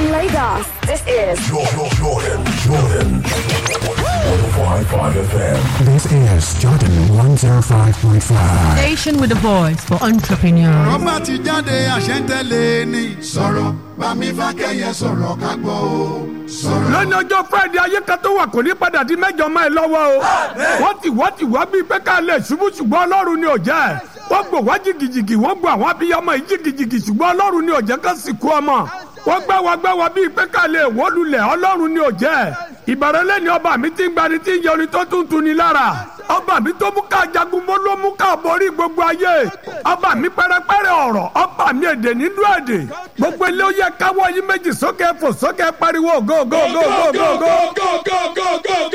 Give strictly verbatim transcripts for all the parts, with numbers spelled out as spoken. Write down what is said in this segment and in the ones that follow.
From Lagos, this is Jordan, Jordan, Jordan. one oh five point five F M. This is Jordan one oh five point five. Station with a voice for entrepreneurs. Rọ́bà ti jáde àṣẹ́ntẹ́lẹ̀ ni. Sọ̀rọ̀ bá mi fà kẹ́yẹ sọ̀rọ̀ ká gbọ́ o. Sọ̀rọ̀. Lọ́nà ọjọ́ Friday ayé kan tó wà kò ní padà di mẹ́jọ máa lọ́wọ́ o. Wọ́n ti wọ́n ti wá bíi pé ká lè ṣubú ṣùgbọ́n Ọlọ́run ni ò jẹ́. Wọ́n gbọ́ wá jìgìjìgì wọ́n gbọ́ àwọn abiyamọ yìí jìgìjìgì ṣùgbọ́n Ọlọ́run ni ò jẹ́ ká sì kú ọmọ. Wọ́n gbá wa gbá wa bíi pé ká lè wó lulẹ̀ Ọlọ́run ni ò jẹ́. Ìbàrẹ̀lẹ̀ ni ọba mi ti ń gbani tí ń yẹ orin tó tún tuni lára. Ọba mi tó mú ká jagun mọ́ ló mú ká borí gbogbo ayé. Ọba mi pẹ́rẹ́pẹ́rẹ́ ọ̀rọ̀. Ọba mi èdè nínú èdè. Gbogbo ilé ó yẹ káwọ́ yín méjì sókè fò sókè pariwo go go go go go go.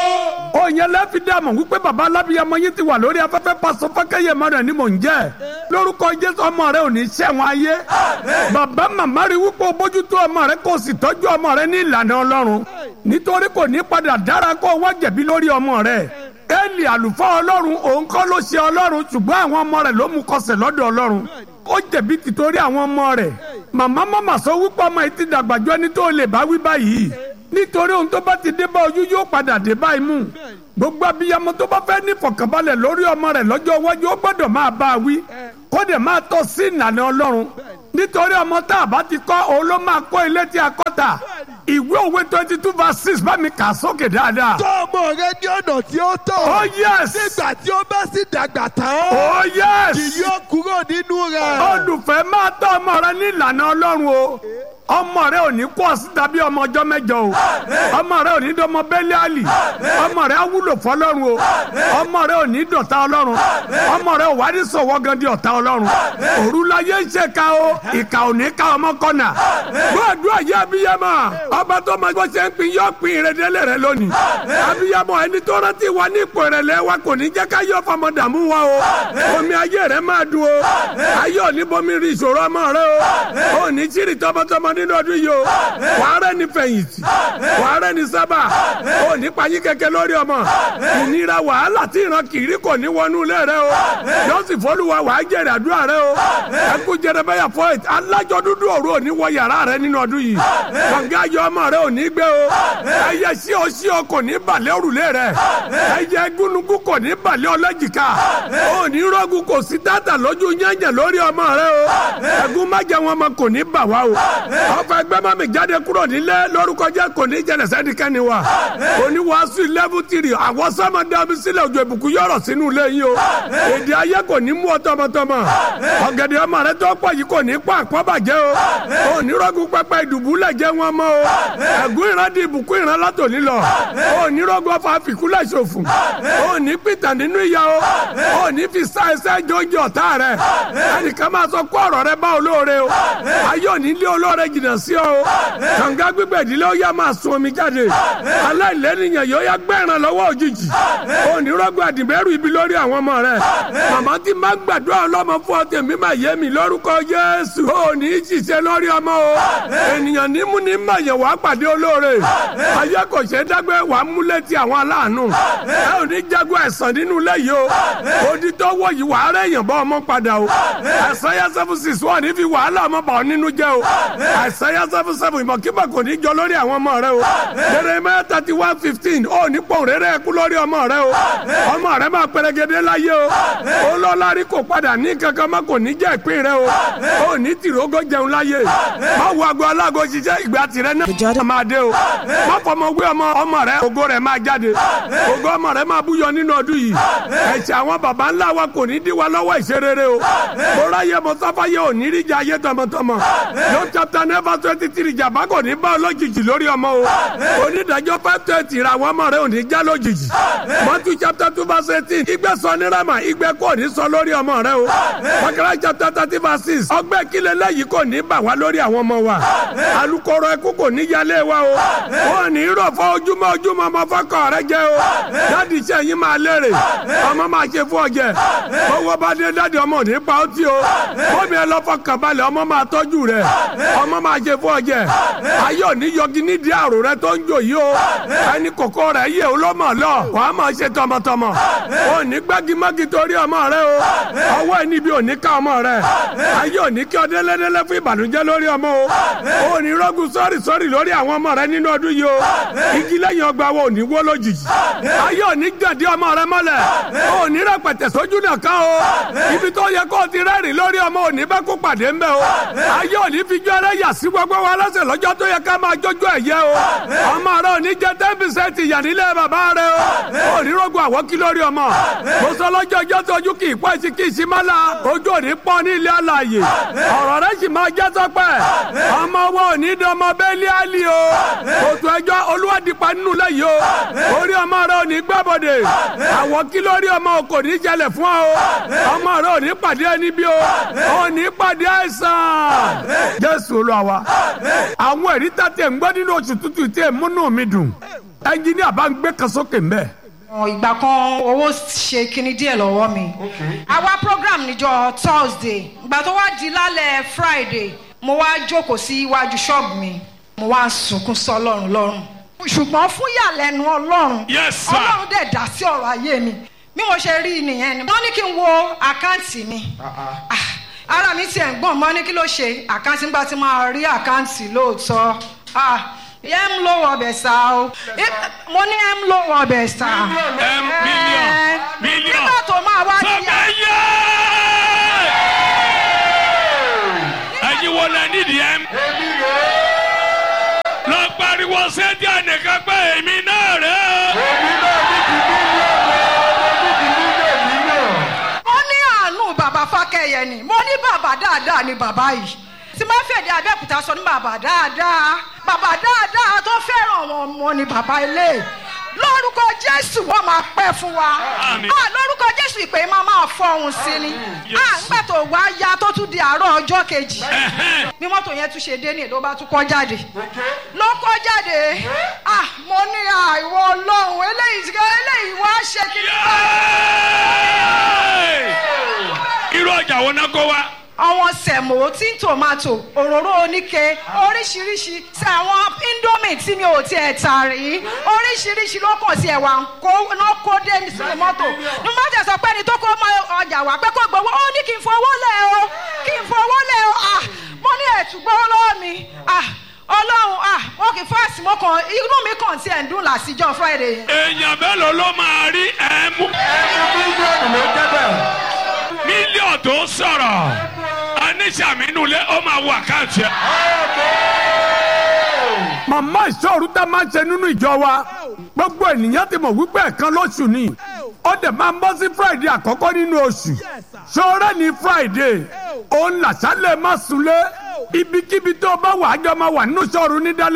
Òyìn lẹ́fi dààmú wípé bàbá alábíyamọ yín ti wà lórí afẹ́fẹ́ pàṣẹ fákẹ́yẹ mọ́rẹ̀ ni mò ń jẹ́. Lórúkọ Jésù ọmọ rẹ ò ní ṣẹ̀wọ̀n ayé. Bàbá màmá rí wípé o bójútó ọmọ rẹ kó o sì tọ́jú ọmọ rẹ ní ìlànà Ọlọ́run. Nítorí kò ní padà dára kó o wá jẹ̀bi lórí ọmọ rẹ. Eli àlùfáà Ọlọ́run òun kọ́ ló ṣe Ọlọ́run ṣùgbọ́n àwọn ọmọ rẹ̀ ló mú kọsẹ̀ lọ́dọ̀ Ọlọ́run. Ó jẹ̀bi tìtorí àwọn ọmọ rẹ̀. Màmá màmá sọ wípé ọmọ yìí ti dàgbà jù ẹni tó lè bá wí báyìí. Nítorí ohun tó bá ti dé bá ojú yóò padà dé bá imú. Gbogbo abiyamọ tó bá fẹ́ ní ìfọ̀kànbalẹ̀ lórí ọmọ rẹ̀ lọ́jọ́ iwájú ó gbọ́dọ̀ máa bá a wí. Kó dẹ̀ máa tọ́ sí ìlànà Ọlọ́run. Nítorí ọmọ tá a bá ti kọ́ òun ló máa kọ́ ilé tí a kọ́ tà. Ìwé òwe twenty two verse six bá mi kà sókè dáadáa. Tọ́ ọmọ rẹ ní ọ̀nà tí ó tọ́. Oh yes. Nígbà tí ó bá sì dàgbà tán. Oh yes. Kì yóò kúrò nínú rẹ̀. Olùfẹ́ máa tọ́ ọmọ rẹ ní ìlànà Ọlọ́run o. Ọmọ rẹ ò ní kó ọsí tàbí ọmọ ọjọ́ mẹ́jọ o. Ọmọ rẹ ò ní dọmọ Bẹ́líálì. Ọmọ rẹ á wúlò fọ́lọ́run o. Ọmọ rẹ ò ní dọ̀tá Ọlọ́run. Ọmọ rẹ ò wá ní sọ̀wọ́ gan di ọ̀tá Ọlọ́run. Òru láyé ń ṣe ká o. Ìkà ò ní ká ọmọ kọ́nà. Gbọ́dọ̀ ayé abiyamọ. Ọba tó máa gbọ́ ṣe ń pin yọ pin ìrẹ̀dẹ́lẹ̀ rẹ lónìí. Abiyamọ ẹni tó rántí wa ní ipò ìrẹ̀lẹ̀ wa kò ní jẹ́ ká yọ fọmọ dààmú wa o. Omi ayé rẹ máa dùn o. Ayé ò ní bomi rí ìṣòro ọmọ rẹ o. Ò ní chiri tọmọtọmọ nínú ọdún yìí o. Wàá rẹ̀ ní fẹ̀yìntì. Wàá rẹ̀ ní sábà. Ò ní payín kẹ̀kẹ́ lórí ọmọ. Ìnira wàhálà tí ìran kiri kò ní wọnú ilé rẹ o. Yọ́sì fọ́lùwà wàá jèrè àdúrà rẹ o. Ẹkú Jeremiah Floyd alájọ dúdú òru ò ní wọ yàrá rẹ nínú ọdún yìí. Kànga ayọ̀ ọmọ rẹ ò ní gbé o. Ẹyẹ sí o sí o kò ní balẹ̀ òrùlé rẹ. Ẹyẹ gúnugún kò ní balẹ̀ ọlọ́jìká. Ò ní rọ́gùn kò sí tàtà lójú yẹ̀yẹ̀ lórí ọmọ rẹ o. Ẹ̀gún má jẹ wọn mọ kò ní bà wá o. Ọfẹ ẹgbẹ́ má mi jáde kúrò nílé lórúkọ jẹ́ kò ní jẹlẹ̀ sẹ́díkẹ́ni wa. Oníwàásù level three àwọn sọ́mọ dábí sílẹ̀ òjò ìbùkún yọ̀rọ̀ sínú ilé yìí o. Èdè ayé kò ní mú ọ tọmọtọmọ. Ọ̀gẹ̀dẹ̀ ọmọ rẹ tó pọ̀ yìí kò ní pa àpọ́bàjẹ́ o. Onírọ́gùn pẹpẹ ìdùbúlẹ̀ jẹ́ wọn mọ́ o. Ẹ̀gún ìran di ìbùkún ìran látòní lọ. Onírọ́gùn ọfà fìkúlẹ̀ ṣòfò. Òní pìtàn nínú ìyá o. Òní fi sá ẹsẹ̀ jọjọ ọ̀tá rẹ̀. Ẹnìkan máa sọ kó ọ̀rọ̀ rẹ bá olóore o. Ayé òní lé olóore jìnnà sí ọ. Kànga gbígbẹ̀ ìdílé ó yá máa sun omi jáde. Aláìlẹ́nìyàn yóò yá gbẹ̀ràn lọ́wọ́ òjijì. Onírọ́gùn àdìbẹ́rù ibi lórí àwọn ọmọ rẹ̀. Màmá tí máa ń gbàdúrà ọlọ́mọ fún ọ tèmi máa yé mi lórúkọ Jésù. Òní ṣiṣẹ́ lórí ọmọ o. Ènìyàn nímú ní màyẹ̀ wá pàdé olóore. Ayé kò ṣe é dágbé wàá mú létí àwọn aláàánú. Ẹ ò ní jágun ẹ̀sán nínú ilé yìí o. Odi tó wọ̀ yìí wàá rẹ̀ yàn bọ́ ọmọ padà o. Ẹ̀sán yẹn seven six wọ́n ní fi wàhálà ọmọ bà ọ́ nínú jẹ́ o. Ẹ̀sán yẹn seven seven ìmọ̀kímọ̀ kò ní jọ lórí àwọn ọmọ rẹ o. Jeremiah thirty one fifteen ó ní pọ̀ rẹ́rẹ́ kú lórí ọmọ rẹ o. Ọmọ rẹ máa pẹrẹgẹdẹ láyé o. Olólórí kò padà ní kankan má kò ní jẹ́ ìpín rẹ o. Ó ní tìrógó jẹun láyé. Má wo aago alágo ṣiṣẹ́ ìgbà tirẹ̀ náà máa dé o. Má fọmọ wé ọmọ ọmọ rẹ ògo rẹ máa jáde. Ògo ọmọ rẹ máa búyọ nínú ọdún yìí. Ẹ̀ṣẹ̀ àwọn baba ńlá wa kò ní dí wa lọ́wọ́ ìṣerere o. Bọ́lá yẹ mọ sáfáyé ò ní ríjà ayé tọmọtọmọ. John chapter never twenty three jàmbá kò ní bá ọlọ́jijì lórí ọmọ o. Onídàájọ́ five twenty ra àwọn ọmọ rẹ ò ní já lójijì. Matthew chapter two verse eighteen ìgbẹ́ sọ ní Rámà ìgbẹ́ kò ní sọ lórí ọmọ rẹ o. Bákàrà chapter thirty verse six ọgbẹ́ kílẹ̀ lẹ́yìn kò ní bà wá lórí àwọn ọmọ wa. Alukoro ẹkú kò ní yálé wa o. Ó ní rọ̀ fọ́ ojúmọ́ ojúmọ́ ọmọ fọ́kọ̀ rẹ jẹ́ o. Dáàdì iṣẹ́ yín máa lérè. Ọmọ máa ṣe fún ọjẹ́. Owó bá dé dáàdì ọmọ ò ní pa ó tí o. Bọ́mi ẹ lọ fọkàn balẹ̀ ọmọ máa tọ́jú rẹ̀. Ọmọ máa ṣe fún ọjẹ ayé òní yọgi nídìí àrò rẹ tó ń jò yìí o ẹni kòkó rẹ yé o ló mọ̀ lọ wàá máa ṣe tọmọtọmọ o ní gbágímágí torí ọmọ rẹ o ọwọ́ ẹni bí òní ká ọmọ rẹ ayé òní kí ọ délẹ́dẹ́lẹ́ fún ìbànújẹ́ lórí ọmọ o ò ní rọ́gùn sọ́rì sọ́rì lórí àwọn ọmọ rẹ nínú ọdún yìí o igi lẹ́yìn ọgbà wo ò ní wó lójijì ayé òní gàdí ọmọ rẹ mọ́lẹ̀ ò ní rẹpẹtẹ sójú nìkan o ibi tó yẹ kó o ti rẹ́rìn lórí ọmọ òní bá kó pàdé ń bẹ o ayé òní fi jọ ẹrẹ yà sí gbogbo wa lọ́sẹ̀ lọ́jọ́ tó yẹ ká máa jójú ẹ̀yẹ o ọmọ rẹ òní jẹ ten percent ìyà nílé bàbá rẹ o òní rògbò àwọ́kí lórí ọmọ mo sọ lọ́jọ́ ọjọ́ tójú kì í pọ́ ẹsì kì í sí mọ́lá ojú òní pọ́ ní ilé alààyè ọ̀rọ̀ rẹ sì máa jẹ́ sọ́pẹ́ ọmọ wa òní dọmọ bẹ́ẹ̀lì àlì o òtún ẹjọ́ olúwadìpa nínú lẹ́yìn o orí ọmọ rẹ òní gbàbọ̀dẹ̀ àwọ́kí lórí ọmọ kò ní ṣẹlẹ̀ fún ọ ọmọ rẹ òní pàdé ẹni bí o òní pàdé àìsàn jésù olúwa àwọn ẹ̀rí tàtẹ̀ ń gbọ́ nínú oṣù tútù tí ẹ̀ múnú mi dùn ẹnjìníà bá ń gbé kan sókè ń bẹ̀. ìgbà kan owó ṣe kinní díẹ̀ lọ́wọ́ mi àwa program níjọ́ thursday ìgbà tó wá di lálẹ́ friday mo wá jókòó sí iwájú ṣọ́ọ̀bù mi mo wá sunkún sọ ọlọ́run lọ́rùn ṣùgbọ́n fún ìyàlẹ́nu ọlọ́run ọlọ́run dẹ̀ dá sí ọ̀rọ̀ ayé mi bí mo ṣe rí nìyẹn ni wọ́n ní kí n wo àkáǹtì mi ara mi tiẹ̀ ń gbọ̀n mọ́ ní kí ló ṣe àkáǹtì nígbà tí máa rí àkáǹtì lóòótọ́ ẹ̀ ń lówó ọbẹ̀ sá o mo ní ẹ̀ ń lówó ọbẹ̀ sá mílíọ̀n mílíọ̀n nígbà tó máa wá ní sọ́kẹ́yẹ ẹ̀yin wo lẹ nídìí ẹ̀ lọ pariwo sẹ́dí ànìkan pé èmi náà rẹ̀ bàbá Fákẹ́yẹ ni mo ní bàbá dáadáa ni bàbá yìí tí máa fèdè Abẹ́òkúta sọ ní bàbá dáadáa bàbá dáadáa tó fẹ́ràn àwọn ọmọ ni bàbá ilé lórúkọ Jésù wọ́n máa pẹ́ fún wa lórúkọ Jésù ìpè máa máa fọhùn sí ni nígbà tó wá ya tó tún di àárọ̀ ọjọ́ kejì bí mọ́tò yẹn tún ṣe dé ní èdè ó bá tún kọ́ jáde ló kọ́ jáde mo ní àìwọ Ọlọ́run eléyìí wá ṣe kí ni irú ọjà wo náà kó wa. àwọn sẹ̀mó tí ń tòmátò òróró oníke oríṣiríṣi sí àwọn indomie tí mi ò tiẹ̀ tà rí oríṣiríṣi ló kàn sí ẹ̀wà náà kó dé sínú mọ́tò ní mọ́tò sọ pé ẹni tó kó ọjà wá pé kó gbowó ó ní kí n fowó lẹ̀ o kí n fowó lẹ̀ o mo ní ẹ̀túgbọ́ lọ́wọ́ mi ọlọ́run wọn kì í fásitì mo kàn inú mi kàn tí ẹ̀ ń dùn lásìjọ́ Friday yẹn. èèyàn mélòó ló máa rí ẹ̀mú. mílíọ̀nù ló jẹ́ bẹ́ẹ̀. mílíọ̀nù tó sọ̀rọ̀ anísàmínúlẹ̀ ó máa wọ àkáǹtì ẹ̀. màmá ìṣòro tá a máa ń ṣe nínú ìjọ wa gbogbo ènìyàn ti mọ̀ wípé ẹ̀kan lóṣù ni ó dẹ̀ máa ń bọ́ sí Friday àkọ́kọ́ nínú oṣù ṣọ́ọ́rẹ́ ní Friday òun làṣálẹ̀ má sunlé ibikíbi tó bá wà á jọ máa wà nínú ìṣòro ní dálẹ́.